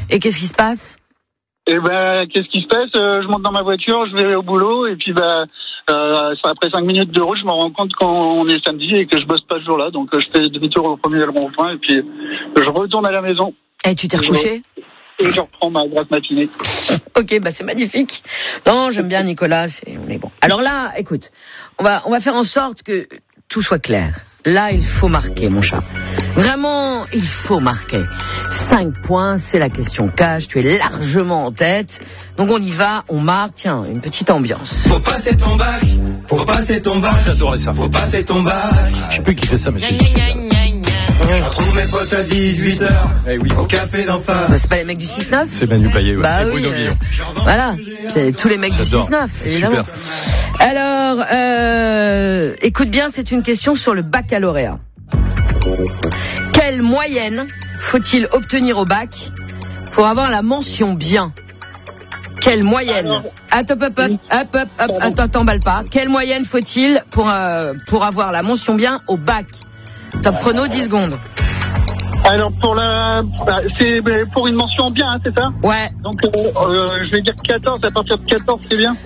Et qu'est-ce qui se passe? Qu'est-ce qui se passe? Je monte dans ma voiture, je vais au boulot, et puis après 5 minutes de route, je me rends compte qu'on est samedi et que je bosse pas ce jour-là. Donc je fais demi-tour au premier rond-point, et puis je retourne à la maison. Et tu t'es recouché? Et je reprends ma grasse matinée. Ok, c'est magnifique. Non, j'aime bien Nicolas, on est bon. Alors là, écoute, on va faire en sorte que tout soit clair. Là, il faut marquer, mon chat. Vraiment, il faut marquer. 5 points, c'est la question cash. Tu es largement en tête. Donc on y va, on marque. Tiens, une petite ambiance. Faut passer ton bac. J'adorais ça. Faut passer ton bac. Je sais plus qui fait ça, mais c'est... Je retrouve mes potes à 18h. Eh oui. Au café d'en face. C'est pas les mecs du 6-9? C'est Manu Payet, ouais. Bah Et oui. Bruno Guillon. Voilà, c'est tous les mecs J'adore. du 6-9, évidemment. Super. Alors, écoute bien, c'est une question sur le baccalauréat. Quelle moyenne faut-il obtenir au bac pour avoir la mention bien? Quelle moyenne? Attends, t'emballes pas. Quelle moyenne faut-il pour avoir la mention bien au bac? Top chrono, 10 secondes. Alors c'est pour une mention bien, hein, c'est ça? Ouais. Donc je vais dire 14, à partir de 14 c'est bien.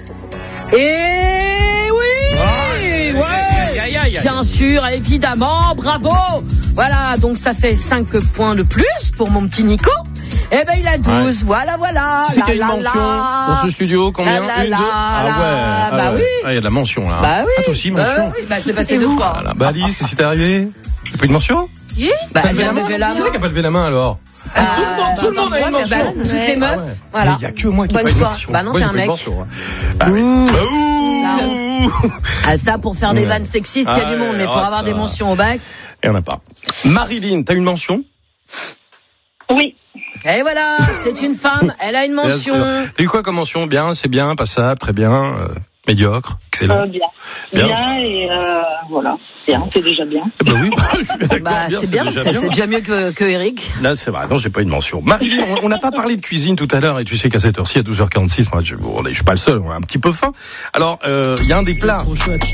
Et oui, ouais, bien sûr, évidemment, bravo. Voilà, donc ça fait 5 points de plus pour mon petit Nico. Eh ben il a 12, ouais. voilà. C'est qu'il y a une mention dans ce studio, combien? Une, deux? Bah oui. Ah, il y a de la mention là. Bah oui. Ah, toi aussi, mention. Oui, je l'ai passé 2 fois. Voilà. Bah Alice, qu'est-ce qui t'est arrivé? T'as pas eu de mention? Oui. Elle vient de lever la main. Qui c'est qui a pas levé la main alors? Tout le monde a une mention. Toutes les meufs, ouais. voilà. Mais il y a que moi qui n'ai Bonne pas une soirée. mention. Bah non, Moi, t'es j'ai un pas eu de mec. mention, hein. Ah oui. Ouh. Ah, ça, pour faire des vannes sexistes, il y a du monde, mais pour avoir des mentions au bac. Il n'y en a pas. Marilyn, t'as une mention? Oui. Et voilà, c'est une femme, elle a une mention. T'as eu quoi comme mention? Bien, c'est bien, passable, très bien, médiocre, excellent. Bien et voilà. Bien, c'est déjà bien. Bah oui, je suis d'accord. C'est bien, c'est déjà mieux que Eric. Là, c'est vrai, non, j'ai pas une mention. Marilyn, on n'a pas parlé de cuisine tout à l'heure, et tu sais qu'à cette heure-ci, à 12h46, moi, je suis pas le seul, on a un petit peu faim. Alors, il y a un des plats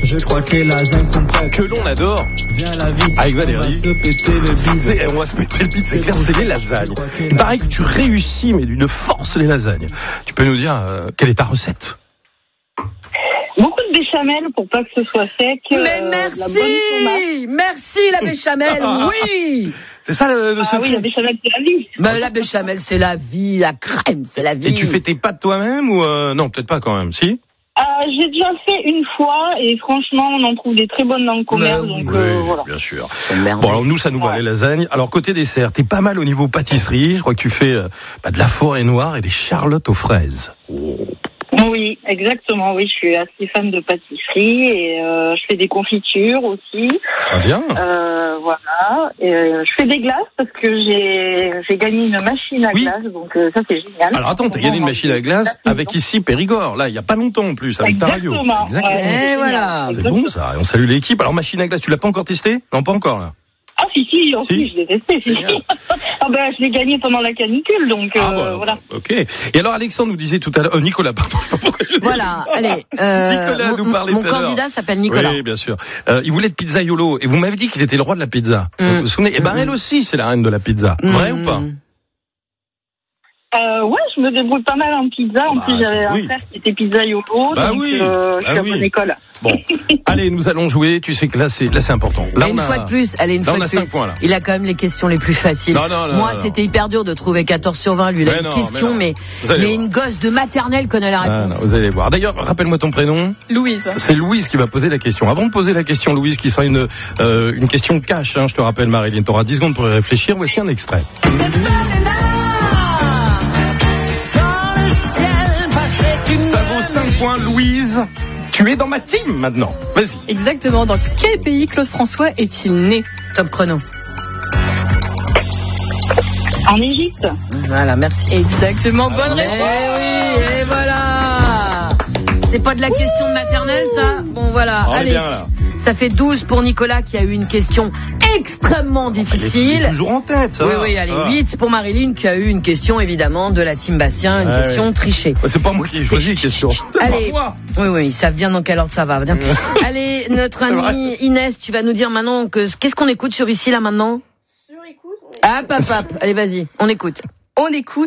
que l'on adore, avec Valérie, on va se péter le bide, c'est clair, c'est les lasagnes. Il paraît que tu réussis, mais d'une force, les lasagnes. Tu peux nous dire, quelle est ta recette? Beaucoup de béchamel pour pas que ce soit sec. Mais merci la béchamel, oui. C'est ça le secret? Ah oui, la béchamel c'est la vie. Mais la béchamel c'est la vie, la crème c'est la vie. Et tu fais tes pâtes toi-même ou non, peut-être pas quand même, si? J'ai déjà fait une fois et franchement on en trouve des très bonnes dans le commerce, donc voilà. Bien sûr. Bon, alors nous ça nous va les lasagnes. Alors côté dessert, t'es pas mal au niveau pâtisserie. Je crois que tu fais de la forêt noire et des charlottes aux fraises. Oui, exactement. Oui, je suis assez fan de pâtisserie et je fais des confitures aussi. Très bien. Voilà. Et, je fais des glaces parce que j'ai gagné une machine à glace, donc ça c'est génial. Alors attends, t'as gagné une machine à glace avec ici Périgord, là il y a pas longtemps en plus avec ta radio. Exactement. Et voilà. C'est bon ça. Et on salue l'équipe. Alors machine à glace, tu l'as pas encore testée? Non, pas encore là. Ah si, je l'ai testé. Je l'ai gagné pendant la canicule, donc voilà. Ok. Et alors Alexandre nous disait tout à l'heure, Nicolas, pardon. Voilà, allez. Nicolas nous parlait mon tout à l'heure. candidat s'appelle Nicolas. Oui, bien sûr. Il voulait de pizzaiolo et vous m'avez dit qu'il était le roi de la pizza. Vous vous souvenez? Eh ben elle aussi, c'est la reine de la pizza. Vrai ou pas? Ouais, je me débrouille pas mal en pizza. En plus, j'avais un frère qui était pizzaiolo, donc je suis à bonne école. Bon, allez, nous allons jouer. Tu sais que là, c'est important. Là, une fois de plus, une fois de plus. 5 points, là. Il a quand même les questions les plus faciles. Moi, c'était hyper dur de trouver 14 sur 20. Lui, il a une question, mais une gosse de maternelle connaît la réponse. Vous allez voir. D'ailleurs, rappelle-moi ton prénom. Louise. C'est Louise qui va poser la question. Avant de poser la question, Louise, qui sera une question cash, hein, je te rappelle, Marilyn, t'auras 10 secondes pour y réfléchir. Voici un extrait. Ça vaut 5 points, Louise. Tu es dans ma team maintenant. Vas-y. Exactement. Dans quel pays Claude François est-il né? Top chrono. En Égypte. Voilà, merci. Exactement, bonne réponse. Oui, et voilà. C'est pas de la question de maternelle, ça? Bon, voilà. Allez. Ça fait 12 pour Nicolas qui a eu une question extrêmement difficile. Il est toujours en tête, ça. Oui, allez, 8 pour Marilyn qui a eu une question évidemment de la team Bastien, une question trichée. C'est pas moi qui ai choisi les questions. Allez, oui, ils savent bien dans quel ordre ça va. Bien. Allez, notre amie Inès, tu vas nous dire maintenant qu'est-ce qu'on écoute sur ici là maintenant? Sur écoute. Allez, vas-y, on écoute. On écoute